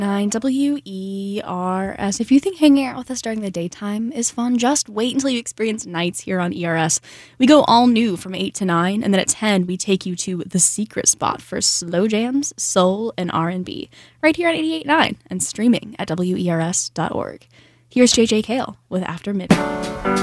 WERS. If you think hanging out with us during the daytime is fun, just wait until you experience nights here on ERS. We go all new from 8 to 9, and then at 10, we take you to the secret spot for slow jams, soul, and R&B, right here on 88.9 and streaming at WERS.org. Here's JJ Cale with After Midnight.